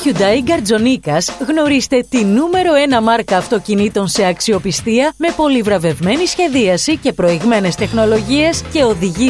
Hyundai Gardzonikas γνωρίστε τη νούμερο 1 μάρκα αυτοκινήτων σε αξιοπιστία με πολυβραβευμένη σχεδίαση και προηγμένες τεχνολογίες και οδηγεί